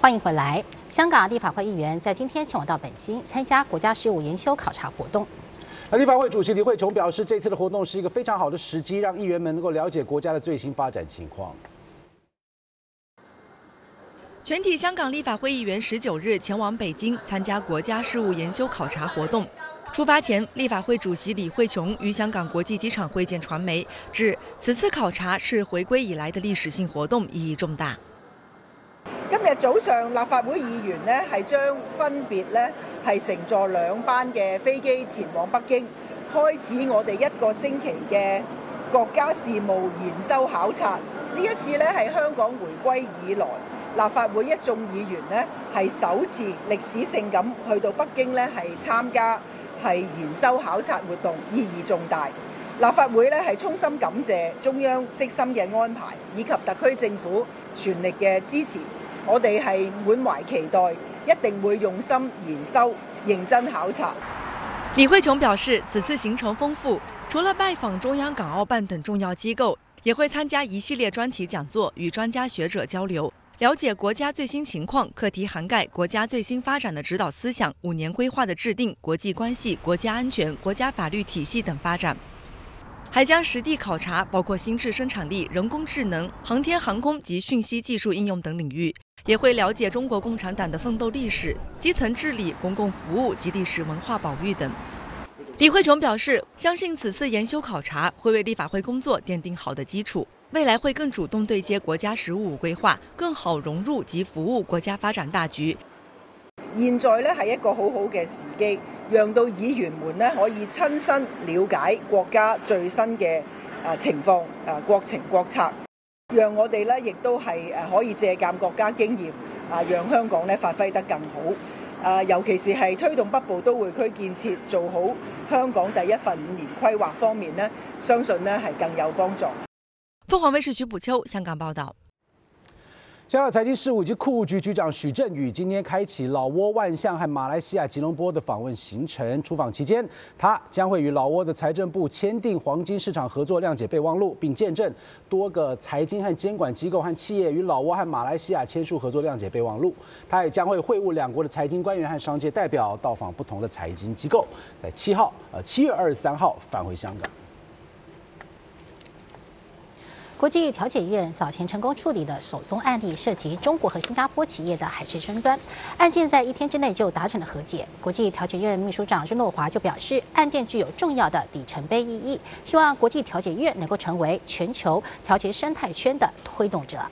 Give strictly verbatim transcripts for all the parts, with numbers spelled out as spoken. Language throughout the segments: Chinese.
欢迎回来。香港立法会议员在今天前往到北京参加国家事务研修考察活动。 那立法会主席李慧琼表示，这次的活动是一个非常好的时机，让议员们能够了解国家的最新发展情况。 全体香港立法会议员十九日前往北京参加国家事务研修考察活动。出发前，立法會主席李慧瓊與香港國際機場會見傳媒，指此次考察是回歸以來的歷史性活動，意義重大。 今日早上，立法會議員呢係將分別呢係乘坐兩班嘅飛機前往北京，開始我哋一個星期嘅國家事務研修考察。呢一次呢係香港回歸以來，立法會一眾議員呢係首次歷史性咁去到北京呢係參加。係研修考察活動意義重大，立法會咧係衷心感謝中央悉心嘅安排，以及特區政府全力嘅支持。我哋係滿懷期待，一定會用心研修、認真考察。 李慧瓊表示，此次行程豐富，除了拜訪中央港澳辦等重要機構，也會參加一系列專題講座，與專家學者交流。了解國家最新情況，課題涵蓋國家最新發展的指導思想、五年規劃的制定、國際關係、國家安全、國家法律體系等發展，還將實地考察包括新質生產力、人工智能、航天航空及訊息技術應用等領域，也會了解中國共產黨的奮鬥歷史、基層治理、公共服務及歷史文化保育等。李慧瓊表示，相信此次研修考察會為立法會工作奠定好的基礎。未來會更主動對接國家十五五規劃，更好融入及服務國家發展大局。 現在呢係一個好好嘅時機，讓到議員們呢可以親身了解國家最新嘅啊情況啊國情國策，讓我哋呢亦都係誒可以借鑑國家經驗啊，讓香港呢發揮得更好。啊，尤其是係推動北部都會區建設，做好香港第一份五年規劃方面呢，相信呢係更有幫助。 鳳凰衛視徐補秋香港報道。 香港財經事務及庫務局局長許正宇今天開啟老撾、萬象和馬來西亞吉隆坡的訪問行程。出訪期間，他將會與老撾的財政部簽訂黃金市場合作諒解備忘錄，並見證多個財經和監管機構和企業與老撾和馬來西亞簽署合作諒解備忘錄。他也將會會晤兩國的財經官員和商界代表，到訪不同的財經機構。在七號，呃七月二十三號返回香港。 國際調解院早前成功處理的首宗案例涉及中國和新加坡企業的海事爭端，案件在一天之內就達成了和解。國際調解院秘書長任諾華就表示，案件具有重要的里程碑意義，希望國際調解院能夠成為全球調解生態圈的推動者。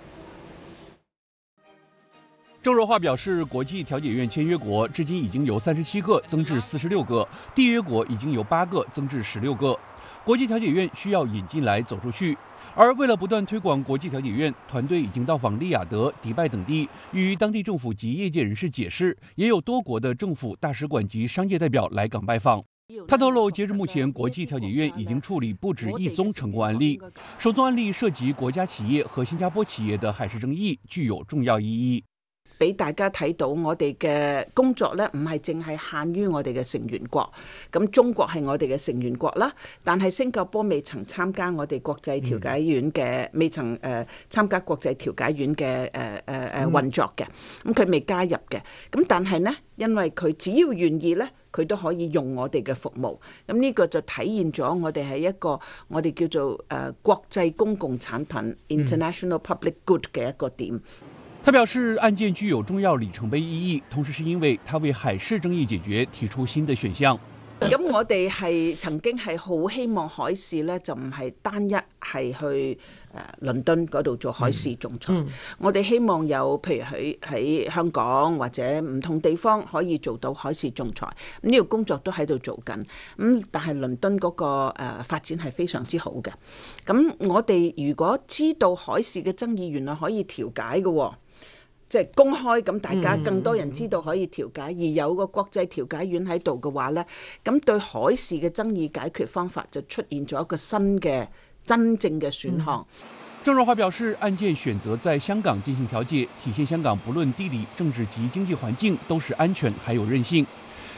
鄭若驊表示，國際調解院簽約國至今已經由三十七個增至四十六個，締約國已經由八個增至十六個。國際調解院需要引進來走出去。而為了不斷推廣國際調解院，團隊已經到訪利雅得、迪拜等地，與當地政府及業界人士解釋，也有多國的政府、大使館及商業代表來港拜訪。他透露，截至目前，國際調解院已經處理不止一宗成功案例，首宗案例涉及國家企業和新加坡企業的海事爭議，具有重要意義。 俾大家睇到我哋嘅工作咧，唔係淨係限於我哋嘅成員國。咁中國係我哋嘅成員國啦，但係新加坡未曾參加我哋國際調解院嘅，嗯、未曾誒、呃、參加國際調解院嘅誒誒誒運作嘅。咁佢未加入嘅。咁但係呢，因為佢只要願意咧，佢都可以用我哋嘅服務。咁呢個就體現咗我哋係一個我哋叫做誒、呃、國際公共產品 （International Public Good） 嘅一個點。 他表示，案件具有重要里程碑意義，同時是因為他為海事爭議解決提出新的選項。 咁我哋係曾經係好希望海事咧，就唔係單一係去誒、呃、倫敦嗰度做海事仲裁。嗯、我哋希望有譬如喺喺香港或者唔同地方可以做到海事仲裁。咁呢個工作都喺度做緊。咁但係倫敦嗰、那個誒、呃、發展係非常之好嘅。咁我哋如果知道海事嘅爭議原來可以調解嘅、哦。即係公開咁，大家更多人知道可以調解，嗯、而有個國際調解院喺度嘅話咧，咁對海事嘅爭議解決方法就出現咗一個新嘅真正嘅選項。 鄭若驊表示，案件選擇在香港進行調解，體現香港不論地理、政治及經濟環境都是安全還有韌性。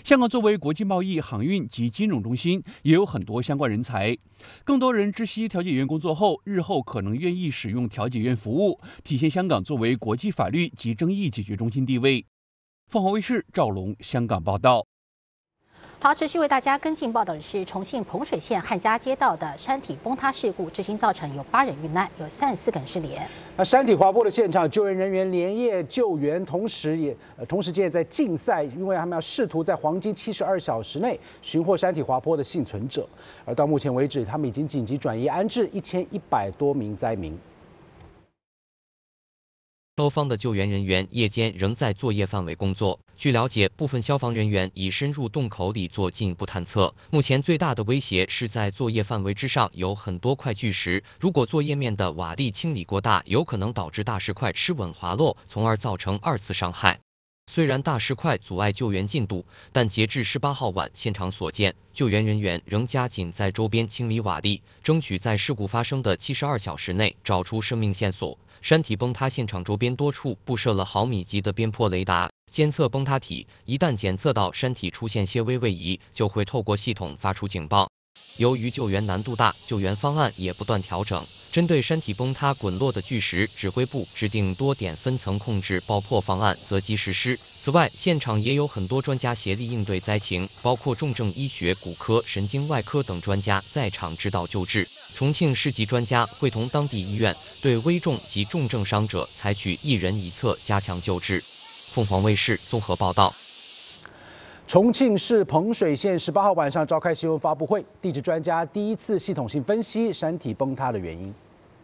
香港作为国际贸易、航运及金融中心，也有很多相关人才。更多人知悉调解院工作后，日后可能愿意使用调解院服务，体现香港作为国际法律及争议解决中心地位。凤凰卫视赵龙香港报道。 好，持续为大家跟进报道的是重庆彭水县汉家街道的山体崩塌事故，至今造成有八人遇难，有三十四个人失联。那山体滑坡的现场，救援人员连夜救援，同时也呃同时间也在竞赛，因为他们要试图在黄金七十二小时内寻获山体滑坡的幸存者。而到目前为止，他们已经紧急转移安置一千一百多名灾民。 消防的救援人员夜间仍在作业范围工作。据了解，部分消防人员已深入洞口里做进一步探测。目前最大的威胁是在作业范围之上有很多块巨石，如果作业面的瓦砾清理过大，有可能导致大石块失稳滑落，从而造成二次伤害。虽然大石块阻碍救援进度，但截至十八号晚现场所见，救援人员仍加紧在周边清理瓦砾，争取在事故发生的七十二小时内找出生命线索。山体崩塌现场周边多处布设了毫米级的边坡雷达，监测崩塌体，一旦检测到山体出现些微位移，就会透过系统发出警报。由于救援难度大，救援方案也不断调整。针对山体崩塌滚落的巨石，指挥部制定多点分层控制爆破方案，择机实施。此外，现场也有很多专家协力应对灾情，包括重症医学、骨科、神经外科等专家在场指导救治。重庆市级专家会同当地医院对危重及重症伤者采取一人一侧加强救治。凤凰卫视综合报道。 重庆市彭水县十八号晚上召开新闻发布会，地质专家第一次系统性分析山体崩塌的原因。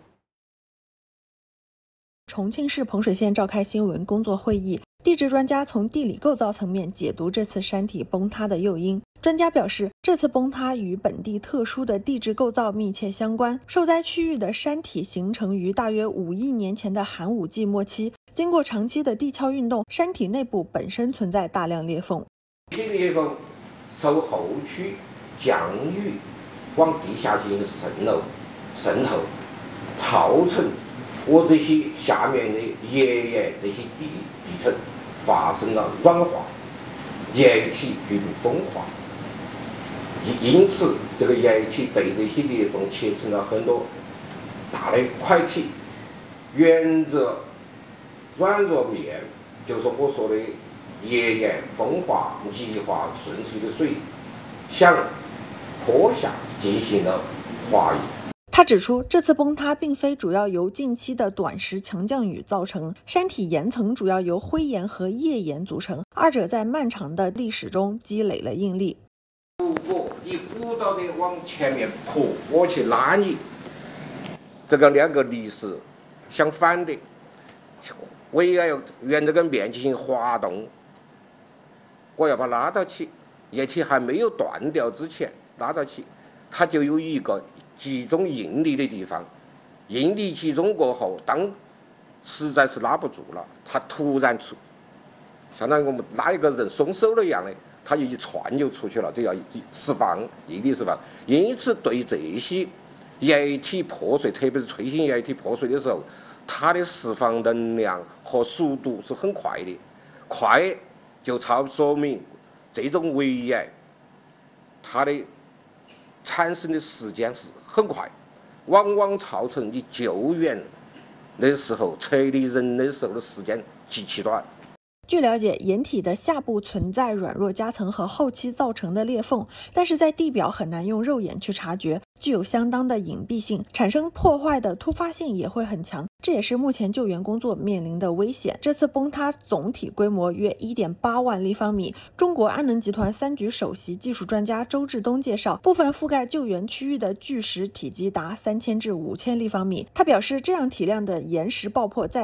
重庆市彭水县召开新闻工作会议，地质专家从地理构造层面解读这次山体崩塌的诱因。专家表示，这次崩塌与本地特殊的地质构造密切相关。受灾区域的山体形成于大约五亿年前的寒武纪末期，经过长期的地壳运动，山体内部本身存在大量裂缝。 这些裂缝受后区降雨往地下进行渗漏、渗透，造成我这些下面的岩岩这些地地层发生了软化，岩体局部风化。因因此，这个岩体被这些裂缝切成了很多大的块体，沿着软弱面，就是我说的岩岩风化、泥化顺水的水，向坡下进行了滑移。 他指出，这次崩塌并非主要由近期的短时强降雨造成，山体岩层主要由灰岩和页岩组成，二者在漫长的历史中积累了应力。 如果你鼓捣的往前面扑，我去拉你，这个两个力是相反的，我也要沿这个面进行滑动，我要把它拉到起，液体还没有断掉之前拉到起，它就有一个集中应力的地方，应力集中过后，当实在是拉不住了，它突然出，相当于我们拉一个人松手了一样的，它就一窜就出去了，这要释放应力释放。因此，对这些液体破碎，特别是脆性液体破碎的时候，它的释放能量和速度是很快的，快就超说明这种围岩它的产生的时间是很快，往往造成你救援的时候撤离人的时候的时间极其短。 据了解，岩体的下部存在软弱夹层和后期造成的裂缝，但是在地表很难用肉眼去察觉，具有相当的隐蔽性，产生破坏的突发性也会很强，这也是目前救援工作面临的危险。这次崩塌总体规模约 一点八万立方米。中国安能集团三局首席技术专家周志东介绍，部分覆盖救援区域的巨石体积达三千至五千立方米。他表示，这样体量的岩石爆破在